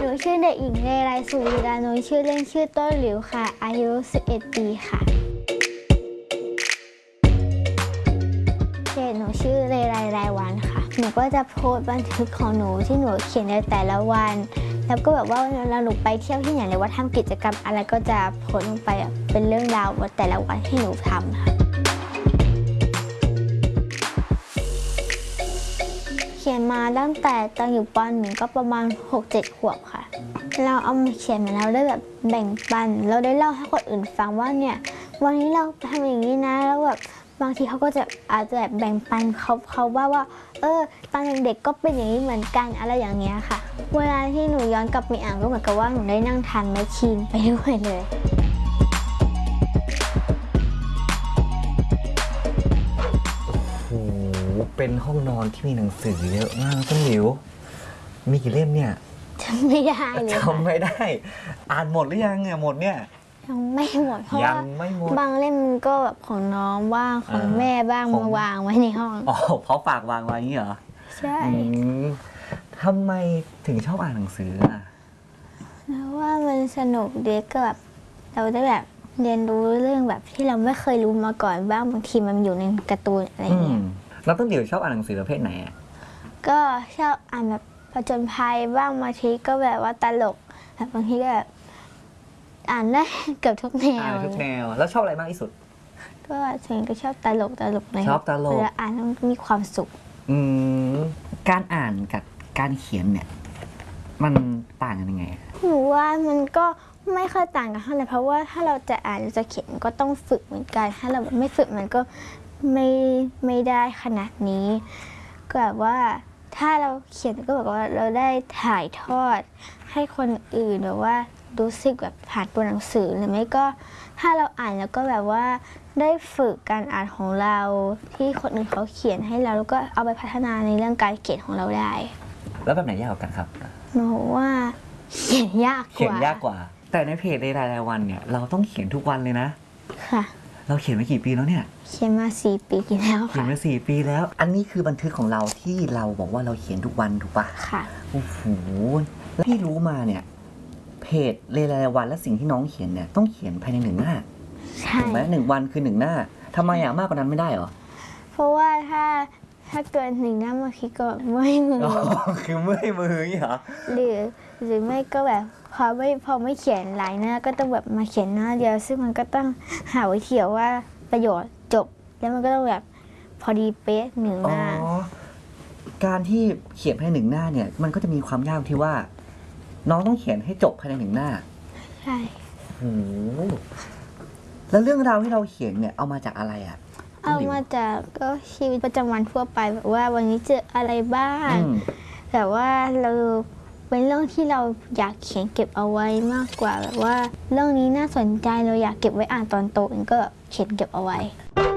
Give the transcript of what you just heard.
นูชื่อเด็กหญิงเลไลสุวิรานุชื่อเล่นชื่อต้นหลิวค่ะอายุ11 ปีค่ะหนูชื่อเลไลรายวันค่ะหนูก็จะโพสต์บันทึกของหนูที่หนูเขียนในแต่ละวันแล้วก็แบบว่าเวลาหนูไปเที่ยวที่ไหนหรือว่าทำกิจกรรมอะไรก็จะโพสต์ลงไปเป็นเรื่องราวแต่ละวันที่หนูทำค่ะเขียนมาตั้งแต่ตอนอยู่ป.1 ก็ประมาณ 6-7 ขวบค่ะเราเอามาเขียนมาแล้วได้แบบแบ่งปันเราได้เล่าให้คนอื่นฟังว่าเนี่ยวันนี้เราทำอย่างนี้นะแล้วแบบบางทีเขาก็จะอาจจะแบบแบ่งปันเขาว่าตอนเด็กๆก็เป็นอย่างนี้เหมือนกันอะไรอย่างเงี้ยค่ะเวลาที่หนูย้อนกลับไปอ่านก็เหมือนกับว่าหนูได้นั่งทานแมชชีนไปด้วยเลยโอ้โหเป็นห้องนอนที่มีหนังสือเยอะมากต้นหลิวมีกี่เล่มเนี่ยจำไม่ได้เลยจำไม่ได้อ่านหมดหรือยังเนี่ยหมดเนี่ยยังไม่หมดเพราะว่าบางเล่มก็แบบของน้องบ้างของแม่บ้างมาวางไว้ในห้องอ๋อเพราะฝากวางไว้อย่างนี้เหรอใช่ทำไมถึงชอบอ่านหนังสือเพราะว่ามันสนุกดีก็แบบเราได้แบบเรียนรู้เรื่องแบบที่เราไม่เคยรู้มาก่อนบ้างบางทีมันอยู่ในการ์ตูนอะไรอย่างเงี้ยแล้วต้นหลิวชอบอ่านหนังสือประเภทไหนก็ชอบอ่านแบบผจญภัยบ้างบางทีก็แบบว่าตลกแบบบางทีก็แบบอ่านได้เกือบทุกแนวทุกแนวแล้วชอบอะไรมากที่สุดก็ส่วนใหญ่ก็ชอบตลกเลยชอบตลกเวลาอ่านต้องมีความสุขการอ่านกับการเขียนเนี่ยมันต่างกันยังไงหนูว่ามันก็ไม่ค่อยต่างกันเท่าไหร่เพราะว่าถ้าเราจะอ่านหรือจะเขียนก็ต้องฝึกเหมือนกันถ้าเราไม่ฝึกมันก็ไม่ได้ขนาดนี้ก็แบบว่าถ้าเราเขียนก็แบบว่าเราได้ถ่ายทอดให้คนอื่นแบบว่ารู้สึกแบบผ่านตัวหนังสือหรือไม่ก็ถ้าเราอ่านแล้วก็แบบว่าได้ฝึกการอ่านของเราที่คนอื่นเขาเขียนให้เราแล้วก็เอาไปพัฒนาในเรื่องการเขียนของเราได้แล้วแบบไหนยากกว่ากันครับหนูว่าเขียนยากกว่าแต่ในเพจในรายวันเนี่ยเราต้องเขียนทุกวันเลยนะค่ะเราเขียนมากี่ปีแล้วเนี่ยเขียนมา4 ปีแล้วค่ะเขียนมา4 ปีแล้วอันนี้คือบันทึกของเราที่เราบอกว่าเราเขียนทุกวันถูกปะค่ะโอ้โหแล้วพี่รู้มาเนี่ยเพจรายวันและสิ่งที่น้องเขียนเนี่ยต้องเขียนภายใน1 หน้าถูกไหม1 วันคือ1 หน้าทำไมมากกว่านั้นไม่ได้หรอเพราะว่าถ้าเกิน1 หน้าบางทีก็เมื่อยมือคือเมื่อยมืออย่างนี้เหรอหรือไม่ก็แบบพอไม่เขียนหลายหน้าก็ต้องแบบมาเขียนหน้าเดียวซึ่งมันก็ต้องหาวิธีว่าประโยชน์จบแล้วมันก็ต้องแบบพอดีเป๊ะ1 หน้าการที่เขียนภายใน1 หน้าเนี่ยมันก็จะมีความยากที่ว่าน้องต้องเขียนให้จบภายใน1 หน้าใช่โอ้แล้วเรื่องราวที่เราเขียนเนี่ยเอามาจากอะไรเอามาจากก็ชีวิตประจำวันทั่วไปแบบว่าวันนี้เจออะไรบ้างแต่ว่าเราเป็นเรื่องที่เราอยากเขียนเก็บเอาไว้มากกว่าแบบว่าเรื่องนี้น่าสนใจเราอยากเก็บไว้อ่านตอนโตเองก็เขียนเก็บเอาไว้